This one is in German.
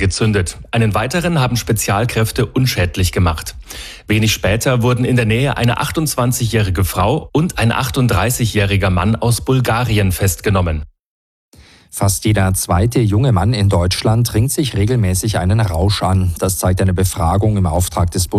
gezündet. Einen weiteren haben Spezialkräfte unschädlich gemacht. Wenig später wurden in der Nähe eine 28-jährige Frau und ein 38-jähriger Mann aus Bulgarien festgenommen. Fast jeder zweite junge Mann in Deutschland trinkt sich regelmäßig einen Rausch an. Das zeigt eine Befragung im Auftrag des